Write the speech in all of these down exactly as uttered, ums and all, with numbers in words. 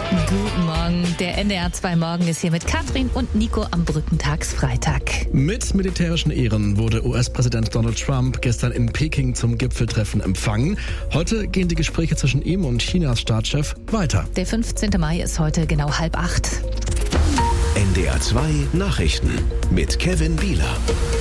Guten Morgen. Der N D R zwei Morgen ist hier mit Katrin und Nico am Brückentagsfreitag. Mit militärischen Ehren wurde U S-Präsident Donald Trump gestern in Peking zum Gipfeltreffen empfangen. Heute gehen die Gespräche zwischen ihm und Chinas Staatschef weiter. Der fünfzehnten Mai ist heute genau halb acht. N D R zwei Nachrichten mit Kevin Bieler.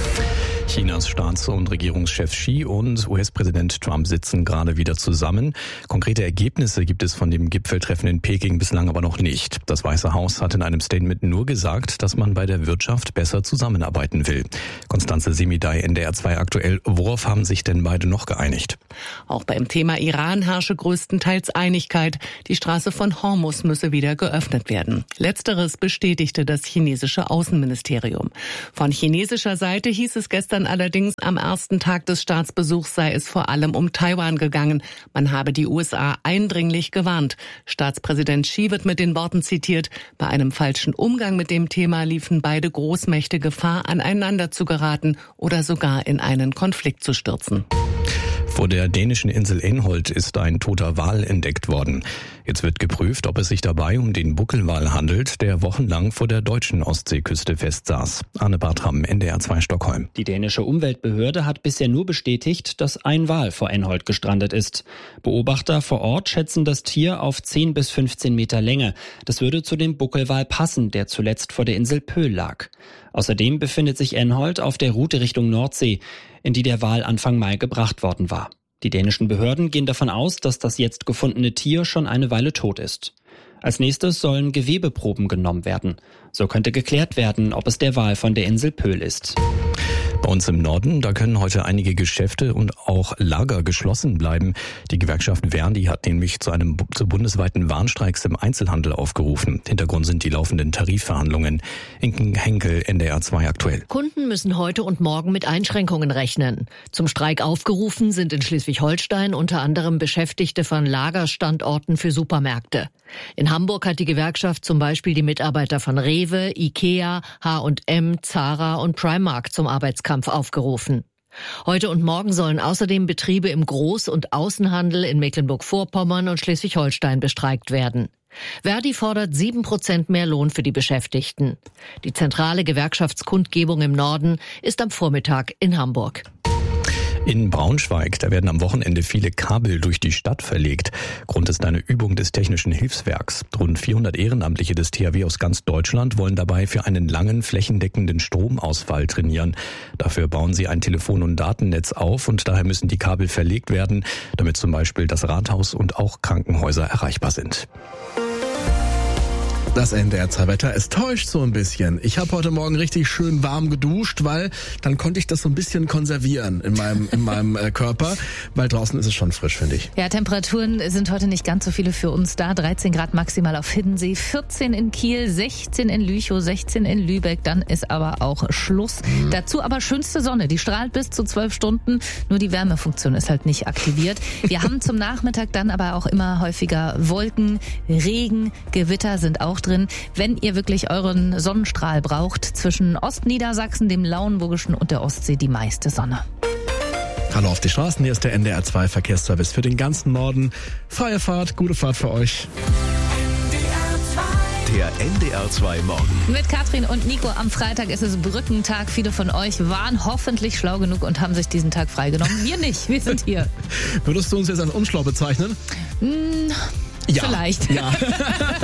Chinas Staats- und Regierungschef Xi und U S-Präsident Trump sitzen gerade wieder zusammen. Konkrete Ergebnisse gibt es von dem Gipfeltreffen in Peking bislang aber noch nicht. Das Weiße Haus hat in einem Statement nur gesagt, dass man bei der Wirtschaft besser zusammenarbeiten will. Konstanze Semidai, N D R zwei aktuell. Worauf haben sich denn beide noch geeinigt? Auch beim Thema Iran herrsche größtenteils Einigkeit. Die Straße von Hormuz müsse wieder geöffnet werden. Letzteres bestätigte das chinesische Außenministerium. Von chinesischer Seite hieß es gestern allerdings, am ersten Tag des Staatsbesuchs sei es vor allem um Taiwan gegangen. Man habe die U S A eindringlich gewarnt. Staatspräsident Xi wird mit den Worten zitiert: Bei einem falschen Umgang mit dem Thema liefen beide Großmächte Gefahr, aneinander zu geraten oder sogar in einen Konflikt zu stürzen. Vor der dänischen Insel Enholt ist ein toter Wal entdeckt worden. Jetzt wird geprüft, ob es sich dabei um den Buckelwal handelt, der wochenlang vor der deutschen Ostseeküste festsaß. Arne Bartram, N D R zwei Stockholm. Die dänische Umweltbehörde hat bisher nur bestätigt, dass ein Wal vor Enholt gestrandet ist. Beobachter vor Ort schätzen das Tier auf zehn bis fünfzehn Meter Länge. Das würde zu dem Buckelwal passen, der zuletzt vor der Insel Pöhl lag. Außerdem befindet sich Enholt auf der Route Richtung Nordsee, in die der Wal Anfang Mai gebracht worden war. Die dänischen Behörden gehen davon aus, dass das jetzt gefundene Tier schon eine Weile tot ist. Als nächstes sollen Gewebeproben genommen werden. So könnte geklärt werden, ob es der Wal von der Insel Pöhl ist. Bei uns im Norden, da können heute einige Geschäfte und auch Lager geschlossen bleiben. Die Gewerkschaft Verdi hat nämlich zu einem zu bundesweiten Warnstreiks im Einzelhandel aufgerufen. Hintergrund sind die laufenden Tarifverhandlungen. Inken Henkel, N D R zwei aktuell. Kunden müssen heute und morgen mit Einschränkungen rechnen. Zum Streik aufgerufen sind in Schleswig-Holstein unter anderem Beschäftigte von Lagerstandorten für Supermärkte. In Hamburg hat die Gewerkschaft zum Beispiel die Mitarbeiter von Rewe, Ikea, H und M, Zara und Primark zum Arbeitskampf aufgerufen. Heute und morgen sollen außerdem Betriebe im Groß- und Außenhandel in Mecklenburg-Vorpommern und Schleswig-Holstein bestreikt werden. Verdi fordert sieben Prozent mehr Lohn für die Beschäftigten. Die zentrale Gewerkschaftskundgebung im Norden ist am Vormittag in Hamburg. In Braunschweig, da werden am Wochenende viele Kabel durch die Stadt verlegt. Grund ist eine Übung des Technischen Hilfswerks. Rund vierhundert Ehrenamtliche des T H W aus ganz Deutschland wollen dabei für einen langen, flächendeckenden Stromausfall trainieren. Dafür bauen sie ein Telefon- und Datennetz auf und daher müssen die Kabel verlegt werden, damit zum Beispiel das Rathaus und auch Krankenhäuser erreichbar sind. Das N D R zwei Wetter, es täuscht so ein bisschen. Ich habe heute Morgen richtig schön warm geduscht, weil dann konnte ich das so ein bisschen konservieren in meinem in meinem äh, Körper, weil draußen ist es schon frisch, finde ich. Ja, Temperaturen sind heute nicht ganz so viele für uns da. dreizehn Grad maximal auf Hiddensee, vierzehn in Kiel, sechzehn in Lüchow, sechzehn in Lübeck. Dann ist aber auch Schluss. Mhm. Dazu aber schönste Sonne, die strahlt bis zu zwölf Stunden. Nur die Wärmefunktion ist halt nicht aktiviert. Wir haben zum Nachmittag dann aber auch immer häufiger Wolken, Regen, Gewitter sind auch drin. Wenn ihr wirklich euren Sonnenstrahl braucht, zwischen Ostniedersachsen, dem Lauenburgischen und der Ostsee die meiste Sonne. Hallo auf die Straßen, hier ist der N D R zwei Verkehrsservice für den ganzen Norden. Freie Fahrt, gute Fahrt für euch. Der N D R zwei Morgen. Mit Katrin und Nico am Freitag ist es Brückentag. Viele von euch waren hoffentlich schlau genug und haben sich diesen Tag freigenommen. Wir nicht, wir sind hier. Würdest du uns jetzt als unschlau bezeichnen? Hm, ja. Vielleicht. Ja.